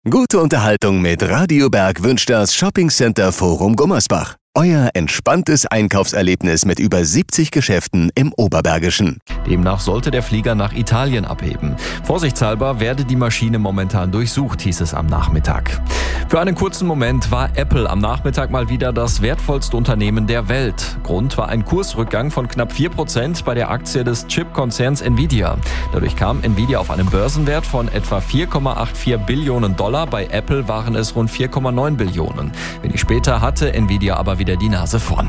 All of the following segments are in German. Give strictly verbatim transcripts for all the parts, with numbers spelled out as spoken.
Gute Unterhaltung mit Radio Berg wünscht das Shoppingcenter Forum Gummersbach. Euer entspanntes Einkaufserlebnis mit über siebzig Geschäften im Oberbergischen. Demnach sollte der Flieger nach Italien abheben. Vorsichtshalber werde die Maschine momentan durchsucht, hieß es am Nachmittag. Für einen kurzen Moment war Apple am Nachmittag mal wieder das wertvollste Unternehmen der Welt. Grund war ein Kursrückgang von knapp vier Prozent bei der Aktie des Chipkonzerns Nvidia. Dadurch kam Nvidia auf einen Börsenwert von etwa vier Komma vierundachtzig Billionen Dollar. Bei Apple waren es rund vier Komma neun Billionen. Wenig später hatte Nvidia aber wieder die Nase vorn.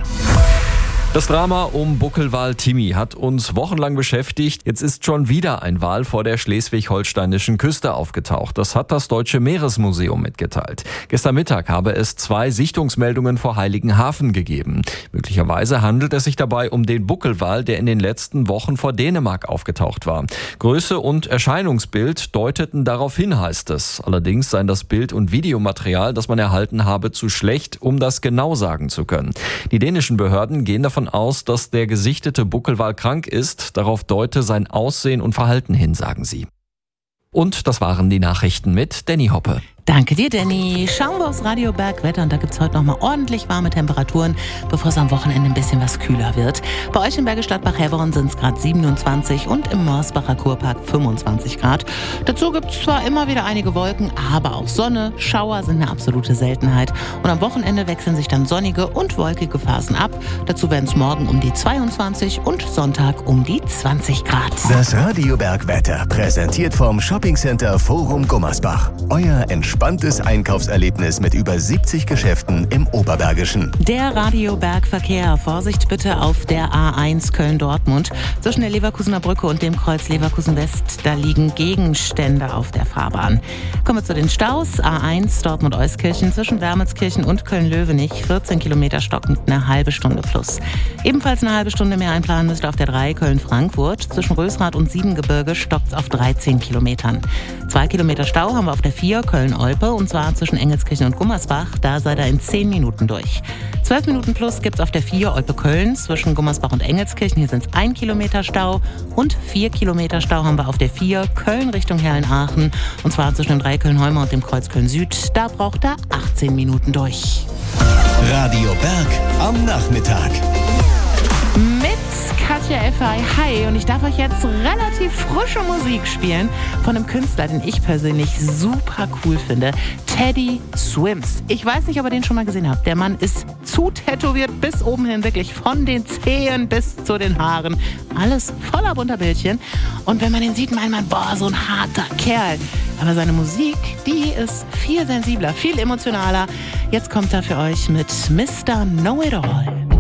Das Drama um Buckelwal Timmy hat uns wochenlang beschäftigt. Jetzt ist schon wieder ein Wal vor der schleswig-holsteinischen Küste aufgetaucht. Das hat das Deutsche Meeresmuseum mitgeteilt. Gestern Mittag habe es zwei Sichtungsmeldungen vor Heiligenhafen gegeben. Möglicherweise handelt es sich dabei um den Buckelwal, der in den letzten Wochen vor Dänemark aufgetaucht war. Größe und Erscheinungsbild deuteten darauf hin, heißt es. Allerdings seien das Bild- und Videomaterial, das man erhalten habe, zu schlecht, um das genau sagen zu können. Die dänischen Behörden gehen davon aus, dass der gesichtete Buckelwal krank ist. Darauf deute sein Aussehen und Verhalten hin, sagen sie. Und das waren die Nachrichten mit Danny Hoppe. Danke dir, Danny. Schauen wir aufs Radio Bergwetter und da gibt es heute nochmal ordentlich warme Temperaturen, bevor es am Wochenende ein bisschen was kühler wird. Bei euch in Bergisch Gladbach-Herborn sind es gerade siebenundzwanzig und im Morsbacher Kurpark fünfundzwanzig Grad. Dazu gibt es zwar immer wieder einige Wolken, aber auch Sonne. Schauer sind eine absolute Seltenheit. Und am Wochenende wechseln sich dann sonnige und wolkige Phasen ab. Dazu werden es morgen um die zweiundzwanzig und Sonntag um die zwanzig Grad. Das Radio Bergwetter präsentiert vom Shoppingcenter Forum Gummersbach. Euer entspanntes Einkaufserlebnis mit über siebzig Geschäften im Oberbergischen. Der Radio Bergverkehr. Vorsicht bitte auf der A eins Köln-Dortmund. Zwischen der Leverkusener Brücke und dem Kreuz Leverkusen-West, da liegen Gegenstände auf der Fahrbahn. Kommen wir zu den Staus. A eins Dortmund-Euskirchen zwischen Wermelskirchen und Köln-Löwenich. vierzehn Kilometer stockend, eine halbe Stunde plus. Ebenfalls eine halbe Stunde mehr einplanen müsst auf der drei Köln-Frankfurt. Zwischen Rösrath und Siebengebirge stockt es auf dreizehn Kilometern. Zwei Kilometer Stau haben wir auf der vier Köln-Olpe, und zwar zwischen Engelskirchen und Gummersbach. Da seid ihr in zehn Minuten durch. zwölf Minuten plus gibt es auf der vier Olpe-Köln zwischen Gummersbach und Engelskirchen. Hier sind es ein Kilometer Stau und vier Kilometer Stau haben wir auf der vier Köln Richtung Herrenaachen. Und zwar zwischen dem drei Köln-Heumer und dem Kreuz Köln-Süd. Da braucht ihr achtzehn Minuten durch. Radio Berg am Nachmittag. Mit Katja Effay. Hi, und ich darf euch jetzt relativ frische Musik spielen von einem Künstler, den ich persönlich super cool finde. Teddy Swims. Ich weiß nicht, ob ihr den schon mal gesehen habt. Der Mann ist zu tätowiert bis oben hin, wirklich von den Zehen bis zu den Haaren. Alles voller bunter Bildchen. Und wenn man den sieht, meint man, boah, so ein harter Kerl. Aber seine Musik, die ist viel sensibler, viel emotionaler. Jetzt kommt er für euch mit Mister Know-It-All.